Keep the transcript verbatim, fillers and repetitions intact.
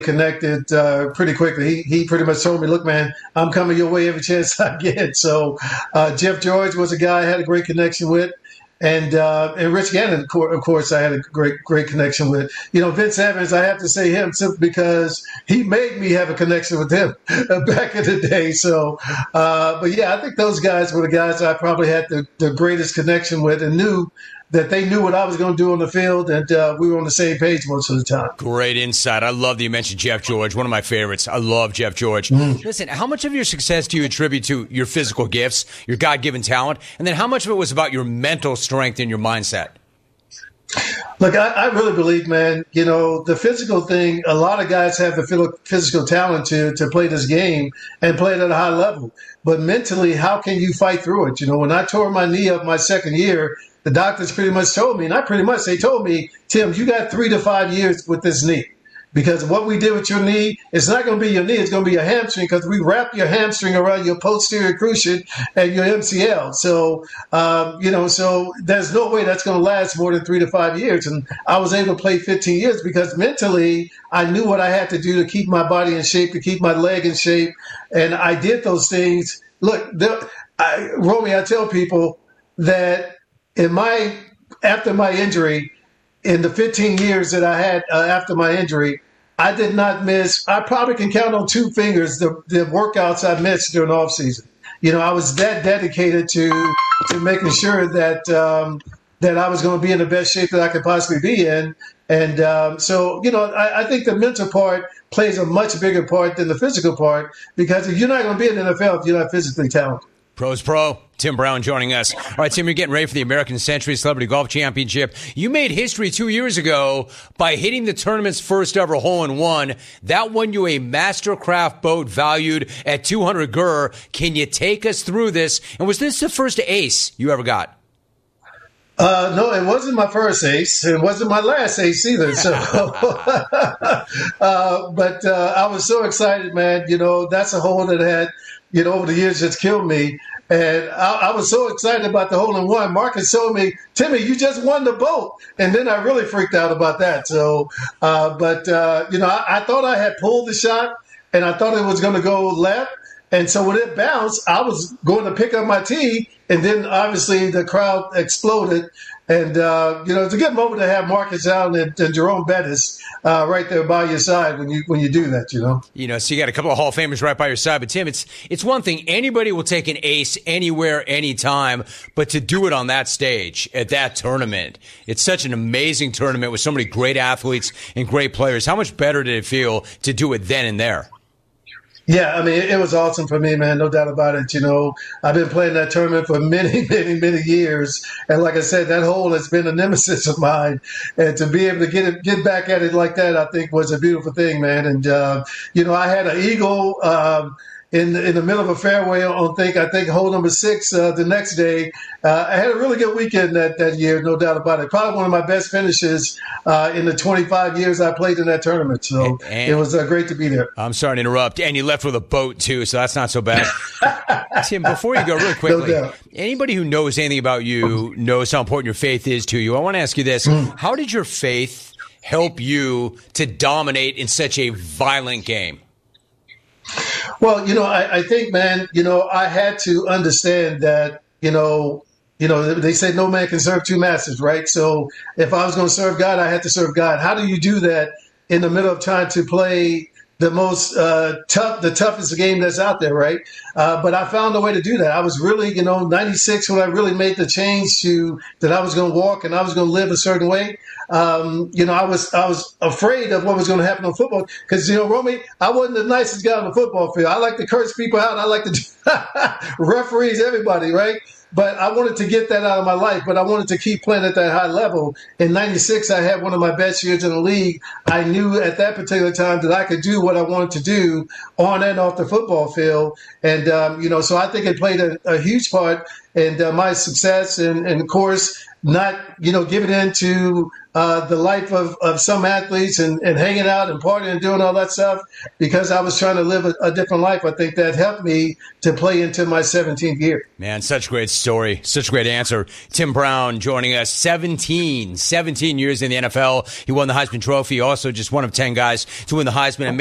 connected uh, pretty quickly. He, he pretty much told me, look, man, I'm coming your way every chance I get. So uh, Jeff George was a guy I had a great connection with. And uh, and Rich Gannon, of course, I had a great great connection with. You know, Vince Evans, I have to say him simply because he made me have a connection with him back in the day. So, uh, but yeah, I think those guys were the guys I probably had the, the greatest connection with and knew that they knew what I was going to do on the field, and uh, we were on the same page most of the time. Great insight. I love that you mentioned Jeff George, one of my favorites. I love Jeff George. Mm. Listen, how much of your success do you attribute to your physical gifts, your God-given talent, and then how much of it was about your mental strength and your mindset? Look, I, I really believe, man, you know, the physical thing, a lot of guys have the physical talent to to play this game and play it at a high level. But mentally, how can you fight through it? You know, when I tore my knee up my second year, the doctors pretty much told me, not pretty much, they told me, Tim, you got three to five years with this knee. Because what we did with your knee, it's not going to be your knee, it's going to be your hamstring, because we wrap your hamstring around your posterior cruciate and your M C L. So, um, you know, so there's no way that's going to last more than three to five years. And I was able to play fifteen years because mentally I knew what I had to do to keep my body in shape, to keep my leg in shape. And I did those things. Look, there, I, Romy, I tell people that in my after my injury, in the fifteen years that I had uh, after my injury, I did not miss. I probably can count on two fingers the, the workouts I missed during the off season. You know, I was that dedicated to to making sure that um, that I was going to be in the best shape that I could possibly be in. And um, so, you know, I, I think the mental part plays a much bigger part than the physical part, because you're not going to be in the N F L if you're not physically talented. Pros Pro, Tim Brown joining us. All right, Tim, you're getting ready for the American Century Celebrity Golf Championship. You made history two years ago by hitting the tournament's first ever hole-in-one. That won you a Mastercraft boat valued at two hundred G R. Can you take us through this? And was this the first ace you ever got? Uh, no, it wasn't my first ace. It wasn't my last ace either. So, uh, but uh, I was so excited, man. You know, that's a hole that had, you know, over the years just killed me. And I, I was so excited about the hole in one. Marcus told me, Timmy, you just won the boat. And then I really freaked out about that. So, uh, but, uh, you know, I, I thought I had pulled the shot and I thought it was going to go left. And so when it bounced, I was going to pick up my tee. And then obviously the crowd exploded. And, uh, you know, it's a good moment to have Marcus Allen and, and Jerome Bettis uh, right there by your side when you when you do that, you know. You know, so you got a couple of Hall of Famers right by your side. But, Tim, it's it's one thing. Anybody will take an ace anywhere, anytime. But to do it on that stage at that tournament, it's such an amazing tournament with so many great athletes and great players. How much better did it feel to do it then and there? Yeah, I mean, it was awesome for me, man. No doubt about it. You know, I've been playing that tournament for many, many, many years. And like I said, that hole has been a nemesis of mine. And to be able to get it, get back at it like that, I think was a beautiful thing, man. And, uh, you know, I had an eagle um, in, the, in the middle of a fairway on, think, I think, hole number six uh, the next day. Uh, I had a really good weekend that, that year, no doubt about it. Probably one of my best finishes uh, in the twenty-five years I played in that tournament. So and it was uh, great to be there. I'm sorry to interrupt. And you left with a boat, too, so that's not so bad. Tim, before you go, really quickly, no anybody who knows anything about you knows how important your faith is to you. I want to ask you this. Mm. How did your faith help you to dominate in such a violent game? Well, you know, I, I think, man, you know, I had to understand that, you know, you know, they say no man can serve two masters, right? So if I was going to serve God, I had to serve God. How do you do that in the middle of trying to play the most uh, tough, the toughest game that's out there, right? Uh, but I found a way to do that. I was really, you know, ninety-six when I really made the change to that I was going to walk and I was going to live a certain way. Um, you know, I was I was afraid of what was going to happen on football because, you know, Romy, I wasn't the nicest guy on the football field. I like to curse people out. I like to referees, everybody, right? But I wanted to get that out of my life, but I wanted to keep playing at that high level. In ninety-six, I had one of my best years in the league. I knew at that particular time that I could do what I wanted to do on and off the football field. And, um, you know, so I think it played a, a huge part in uh, my success and, and, of course, not, you know, giving in to uh, the life of, of some athletes and, and hanging out and partying and doing all that stuff because I was trying to live a, a different life. I think that helped me to play into my seventeenth year. Man, such a great story. Such a great answer. Tim Brown joining us. seventeen, seventeen years in the N F L. He won the Heisman Trophy. Also just one of ten guys to win the Heisman.